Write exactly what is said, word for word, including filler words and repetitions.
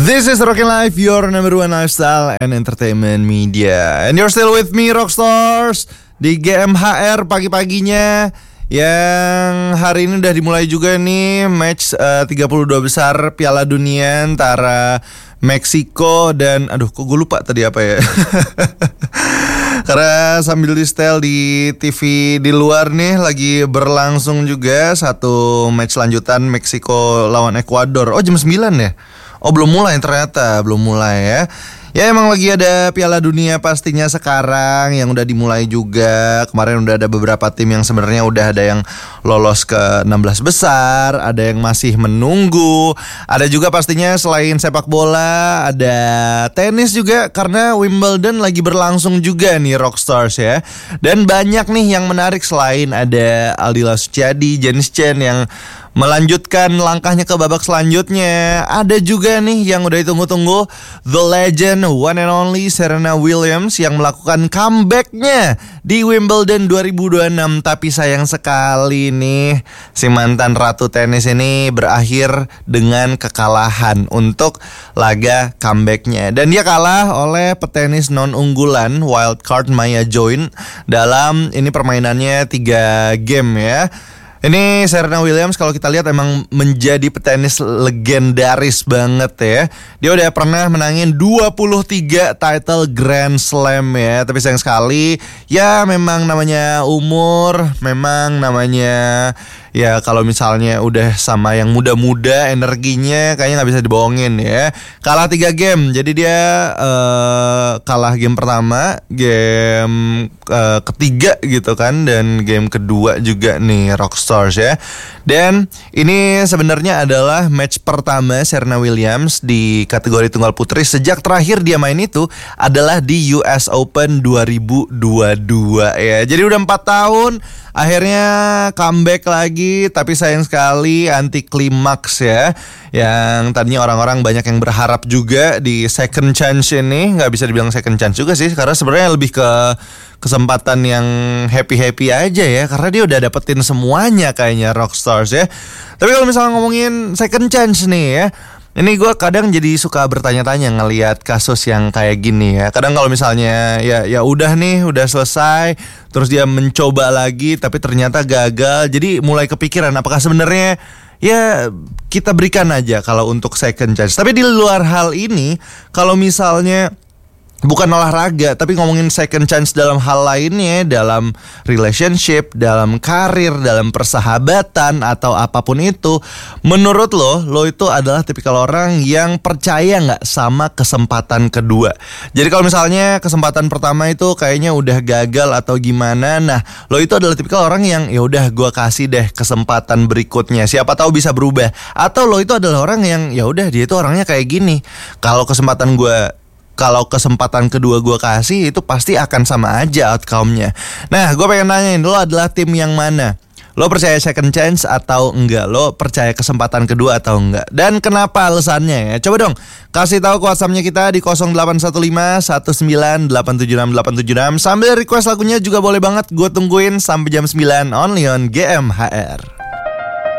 This is Rockin' Life, your number one lifestyle and entertainment media. And you're still with me, Rockstars, di G M H R pagi-paginya. Yang hari ini udah dimulai juga nih match uh, tiga puluh dua besar Piala Dunia antara Meksiko dan aduh kok gue lupa tadi apa ya. Karena sambil di setel di T V di luar nih lagi berlangsung juga satu match lanjutan Meksiko lawan Ekuador. Oh jam sembilan ya. Oh belum mulai ternyata, belum mulai ya. Ya emang lagi ada Piala Dunia pastinya sekarang yang udah dimulai juga. Kemarin udah ada beberapa tim yang sebenarnya udah ada yang lolos ke enam belas besar, ada yang masih menunggu. Ada juga pastinya selain sepak bola, ada tenis juga karena Wimbledon lagi berlangsung juga nih Rockstars ya. Dan banyak nih yang menarik selain ada Aldila Suciadi, Janice Chen yang melanjutkan langkahnya ke babak selanjutnya. Ada juga nih yang udah ditunggu-tunggu, the legend, one and only Serena Williams yang melakukan comebacknya di Wimbledon dua ribu dua puluh enam. Tapi sayang sekali nih si mantan ratu tenis ini berakhir dengan kekalahan untuk laga comebacknya. Dan dia kalah oleh petenis non-unggulan wildcard Maya Join dalam ini permainannya tiga game ya. Ini Serena Williams kalau kita lihat emang menjadi petenis legendaris banget ya. Dia udah pernah menangin dua puluh tiga title Grand Slam ya. Tapi sayang sekali ya memang namanya umur, memang namanya ya kalau misalnya udah sama yang muda-muda energinya kayaknya gak bisa dibohongin ya. Kalah tiga game. Jadi dia uh, kalah game pertama, game uh, ketiga gitu kan, dan game kedua juga nih Rockstars ya. Dan ini sebenarnya adalah match pertama Serena Williams di kategori tunggal putri sejak terakhir dia main itu adalah di U S Open dua ribu dua puluh dua ya. Jadi udah empat tahun akhirnya comeback lagi, tapi sayang sekali anti klimaks ya. Yang tadinya orang-orang banyak yang berharap juga di second chance ini. Gak bisa dibilang second chance juga sih, karena sebenarnya lebih ke kesempatan yang happy-happy aja ya, karena dia udah dapetin semuanya kayaknya Rockstars ya. Tapi kalau misalnya ngomongin second chance nih ya, ini gue kadang jadi suka bertanya-tanya ngelihat kasus yang kayak gini ya. Kadang kalau misalnya ya ya udah nih, udah selesai, terus dia mencoba lagi tapi ternyata gagal. Jadi mulai kepikiran apakah sebenarnya ya kita berikan aja kalau untuk second chance. Tapi di luar hal ini, kalau misalnya bukan olahraga, tapi ngomongin second chance dalam hal lainnya, dalam relationship, dalam karir, dalam persahabatan, atau apapun itu, menurut lo, lo itu adalah tipikal orang yang percaya gak sama kesempatan kedua. Jadi kalau misalnya kesempatan pertama itu kayaknya udah gagal atau gimana, nah lo itu adalah tipikal orang yang ya udah gue kasih deh kesempatan berikutnya, siapa tahu bisa berubah. Atau lo itu adalah orang yang ya udah dia itu orangnya kayak gini, kalau kesempatan gue Kalau kesempatan kedua gue kasih, itu pasti akan sama aja outcome-nya. Nah, gue pengen nanyain, lo adalah tim yang mana? Lo percaya second chance atau enggak? Lo percaya kesempatan kedua atau enggak? Dan kenapa alasannya ya? Coba dong, kasih tahu ke WhatsApp-nya kita di nol delapan satu lima satu sembilan delapan tujuh enam delapan tujuh enam. Sambil request lagunya juga boleh banget. Gue tungguin sampai jam sembilan, only on G M H R.